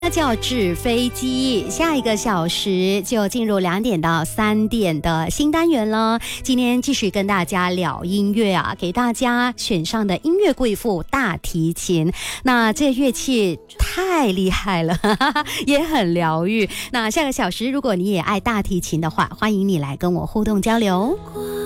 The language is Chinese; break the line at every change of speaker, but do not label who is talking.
那叫纸飞机，下一个小时就进入2点到3点的新单元了。今天继续跟大家聊音乐啊，给大家选上的音乐贵妇大提琴。那这乐器太厉害了，也很疗愈。那下个小时如果你也爱大提琴的话，欢迎你来跟我互动交流。